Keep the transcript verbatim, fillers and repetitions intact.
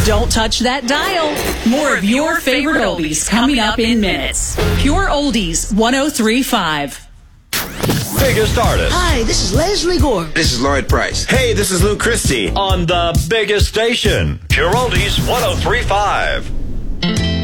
Don't touch that dial. More of your favorite oldies coming up in minutes. Pure Oldies one oh three point five. Biggest artist. Hi, this is Leslie Gore. This is Lloyd Price. Hey, this is Luke Christie. On the biggest station, Pure Oldies one oh three point five.